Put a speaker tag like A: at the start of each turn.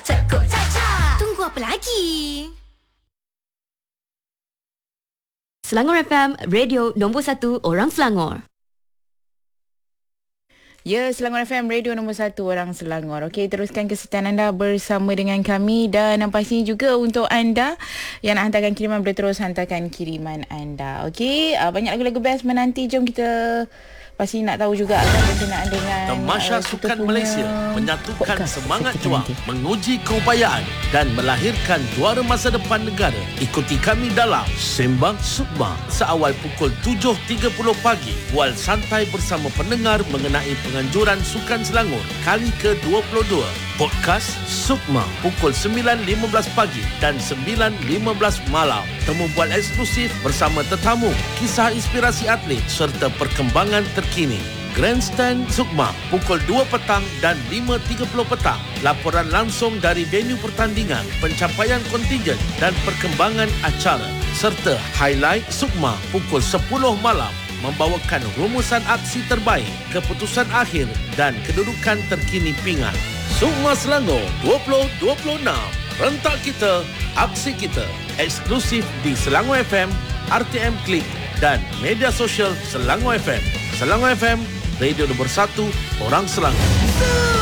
A: Cekuk caca. Tunggu apa lagi?
B: Selangor FM, radio nombor 1 orang Selangor.
C: Ya, Selangor FM, radio nombor 1 orang Selangor. Okey, teruskan kesetiaan anda bersama dengan kami. Dan pastinya juga untuk anda yang nak hantarkan kiriman, boleh terus hantarkan kiriman anda. Okey, banyak lagu-lagu best menanti. Jom kita pasti nak tahu juga kan berkenaan dengan
D: Tamasya Sukan Malaysia menyatukan semangat juang, menguji keupayaan dan melahirkan juara masa depan negara. Ikuti kami dalam Sembang Sukma seawal pukul 7.30 pagi. Bual santai bersama pendengar mengenai penganjuran Sukan Selangor kali ke-22. Podcast Sukma pukul 9.15 pagi dan 9.15 malam. Temu bual eksklusif bersama tetamu, kisah inspirasi atlet serta perkembangan terkini. Grandstand Sukma pukul 2 petang dan 5.30 petang. Laporan langsung dari venue pertandingan, pencapaian kontingen dan perkembangan acara. Serta highlight Sukma pukul 10 malam. Membawakan rumusan aksi terbaik, keputusan akhir dan kedudukan terkini pingat. Sukma Selangor 2026. Rentak kita, aksi kita. Eksklusif di Selangor FM, RTM Klik dan media sosial Selangor FM. Selangor FM, radio nombor 1 orang Selangor.